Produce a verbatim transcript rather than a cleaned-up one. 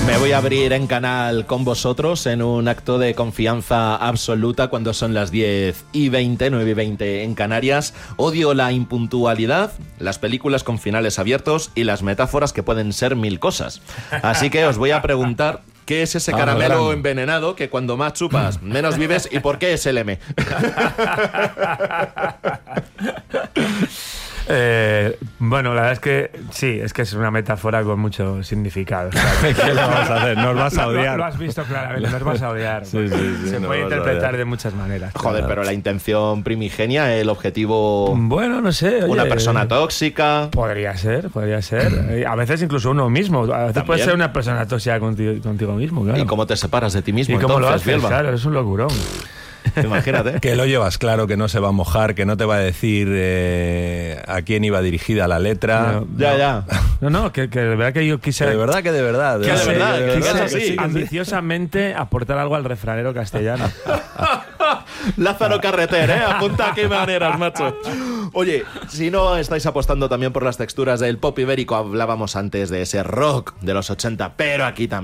Me voy a abrir en canal con vosotros en un acto de confianza absoluta cuando son las diez y veinte, nueve y veinte en Canarias. Odio la impuntualidad, las películas con finales abiertos y las metáforas que pueden ser mil cosas. Así que os voy a preguntar... ¿Qué es ese caramelo ah, envenenado que cuando más chupas, menos vives? ¿Y por qué es el M? Eh, bueno, la verdad es que sí, es que es una metáfora con mucho significado. ¿Sabes? ¿Qué le vamos a hacer? Nos vas a odiar. Lo, lo has visto claramente, nos vas a odiar. Sí, sí, sí, Se puede interpretar de muchas maneras. Joder, claro. Pero la intención primigenia, el objetivo... Bueno, no sé. Oye, una persona tóxica... Podría ser, podría ser. A veces incluso uno mismo. A veces puede ser una persona tóxica contigo, contigo mismo, claro. ¿Y cómo te separas de ti mismo? ¿Y cómo entonces, lo haces? Bielba? Claro, es un locurón. Imagínate. Que lo llevas claro, que no se va a mojar, que no te va a decir eh, a quién iba dirigida la letra. No, ya, no. ya. No, no, que, que de verdad que yo quise... Que de verdad, que de verdad. Que de quise, verdad, que de quise verdad, sí, ambiciosamente aportar algo al refranero castellano. Lázaro Carreter, ¿eh? Apunta a qué maneras, macho. Oye, si no estáis apostando también por las texturas del pop ibérico, hablábamos antes de ese rock de los ochenta, pero aquí también